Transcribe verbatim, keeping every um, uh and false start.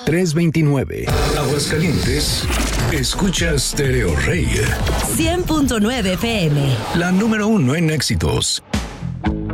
tres veintinueve. Aguascalientes, escucha Stereo Rey. cien punto nueve F M. La número uno en éxitos.